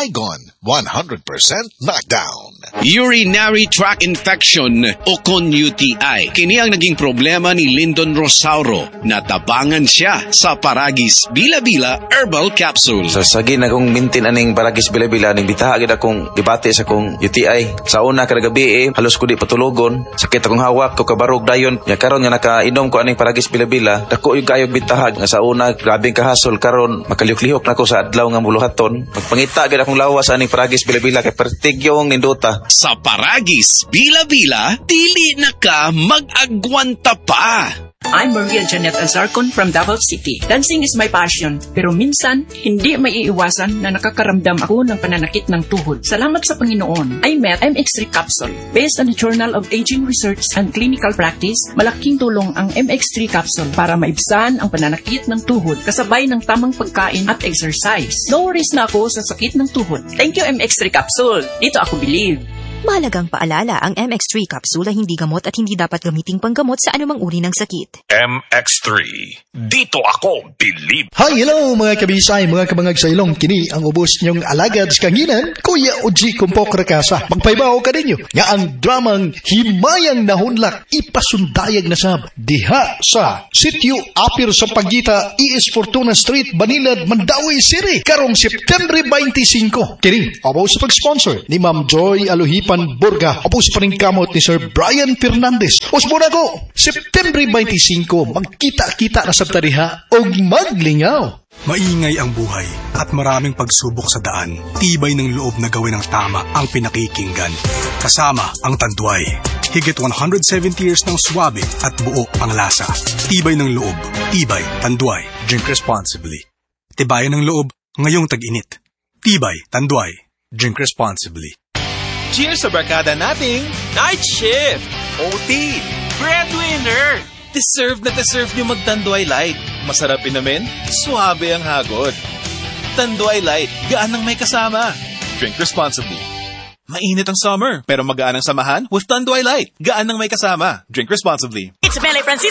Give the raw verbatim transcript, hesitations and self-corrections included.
Saigon, one hundred percent knockdown. Urinary tract infection o kon U T I. Kini ang naging problema ni Lyndon Rosauro. Natabangan siya sa Paragis Bila-Bila Herbal Capsule. Sa sagin akong mintin aning Paragis Bila-Bila, ning bitahagid akong debate sa kong U T I. Sa una kada gabi eh, halos ko di patulogon. Sakit akong hawak ko kabarog dayon. Ya karon nga nakainom ko aning Paragis Bila-Bila, dako yung kayog bitahag nga sa una grabing kahasol karon makalihok-lihok nako sa adlaw nga muluhaton. Magpangita gid akong lawas aning Paragis Bila-Bila kay pertigyong nindota. Sa Paragis Bila-Bila, dili na ka mag-agwanta pa. I'm Maria Janet Azarcon from Davao City. Dancing is my passion, pero minsan, hindi may iiwasan na nakakaramdam ako ng pananakit ng tuhod. Salamat sa Panginoon, I met M X three Capsule. Based on the Journal of Aging Research and Clinical Practice, malaking tulong ang M X three Capsule para maibsan ang pananakit ng tuhod kasabay ng tamang pagkain at exercise. No worries na ako sa sakit ng tuhod. Thank you M X three Capsule. Dito ako believe. Mahalagang paalala, ang M X three capsule ay hindi gamot at hindi dapat gamiting panggamot sa anumang uri ng sakit. M X three. Dito ako believe. Hi, hello mga kabisay, mga kabangag sa ilong. Kini ang ubos niyong alagad sa kanginan, Kuya Oji Kumpok Rakasa. Magpaybaho ka ninyo nga ang dramang Himayang Nahunlak ipasundayag na sab diha sa Sitio Apir sa Pagita, E S Fortuna Street, Banilad, Mandawi City, karong September twenty-five. Kini, abo sa pag-sponsor ni Ma'am Joy Aluhipan Burga, opos pa rin kamot ni Sir Brian Fernandez. Usmuna ko, September twenty-five, magkita-kita na sa tariha o maglingaw. Maingay ang buhay at maraming pagsubok sa daan. Tibay ng loob na gawin ang tama ang pinakikinggan. Kasama ang Tanduay. Higit one hundred seventy years ng swabe at buo ang lasa. Tibay ng loob. Tibay, Tanduay. Drink responsibly. Tibayan ng loob ngayong tag-init. Tibay, Tanduay. Drink responsibly. Cheers sa barkada nating Night Shift, O T, Breadwinner. Deserve na deserve nyo mag-Tanduay Light. Masarap inamin, suabe ang hagod. Tanduay Light, gaan ng may kasama. Drink responsibly. Mainit ang summer, pero magaan ang samahan with Tanduay Light. Gaan ng may kasama. Drink responsibly. It's Mele Francisco